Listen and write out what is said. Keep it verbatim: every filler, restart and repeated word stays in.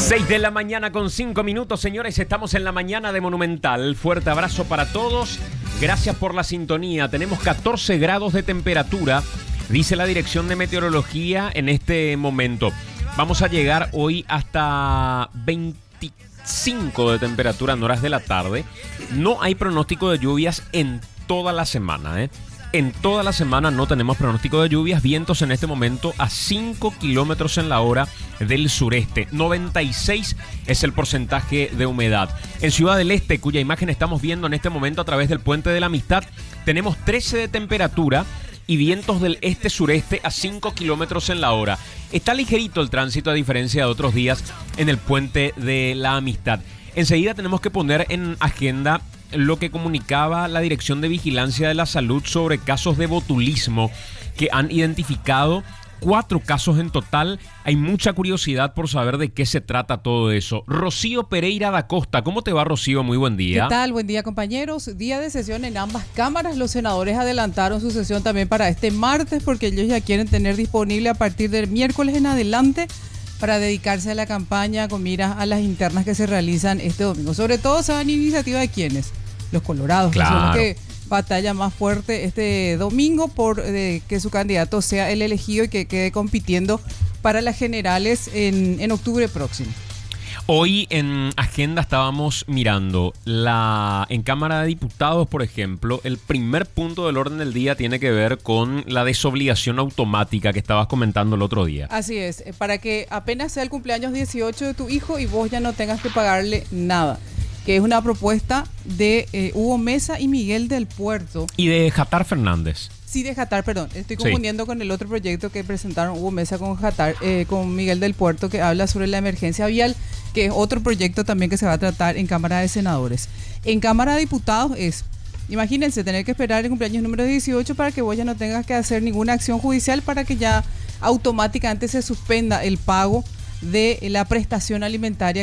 seis de la mañana con cinco minutos, señores, estamos en la mañana de Monumental. Fuerte abrazo para todos, gracias por la sintonía. Tenemos catorce grados de temperatura, dice la Dirección de Meteorología en este momento. Vamos a llegar hoy hasta veinticinco de temperatura en horas de la tarde. No hay pronóstico de lluvias en toda la semana, ¿eh? En toda la semana no tenemos pronóstico de lluvias. Vientos en este momento a cinco kilómetros en la hora del sureste. noventa y seis es el porcentaje de humedad. En Ciudad del Este, cuya imagen estamos viendo en este momento a través del Puente de la Amistad, tenemos trece de temperatura y vientos del este-sureste a cinco kilómetros en la hora. Está ligerito el tránsito a diferencia de otros días en el Puente de la Amistad. Enseguida tenemos que poner en agenda lo que comunicaba la Dirección de Vigilancia de la Salud sobre casos de botulismo, que han identificado cuatro casos en total. Hay mucha curiosidad por saber de qué se trata todo eso. Rocío Pereira da Costa, ¿cómo te va, Rocío? Muy buen día. ¿Qué tal? Buen día, compañeros. Día de sesión en ambas cámaras. Los senadores adelantaron su sesión también para este martes porque ellos ya quieren tener disponible a partir del miércoles en adelante para dedicarse a la campaña con miras a las internas que se realizan este domingo. Sobre todo se van a iniciativa de quiénes, los colorados, claro, que son los que batalla más fuerte este domingo por eh, que su candidato sea el elegido y que quede compitiendo para las generales en, en octubre próximo. Hoy en agenda estábamos mirando la en Cámara de Diputados, por ejemplo, el primer punto del orden del día tiene que ver con la desobligación automática que estabas comentando el otro día. Así es, para que apenas sea el cumpleaños dieciocho de tu hijo y vos ya no tengas que pagarle nada, que es una propuesta de eh, Hugo Mesa y Miguel del Puerto. Y de Jatar Fernández. Sí, de Jatar, perdón. Estoy confundiendo sí. con el otro proyecto que presentaron Hugo Mesa con Jatar, eh, con Miguel del Puerto, que habla sobre la emergencia vial, que es otro proyecto también que se va a tratar en Cámara de Senadores. En Cámara de Diputados es, imagínense, tener que esperar el cumpleaños número dieciocho para que vos ya no tengas que hacer ninguna acción judicial para que ya automáticamente se suspenda el pago de la prestación alimentaria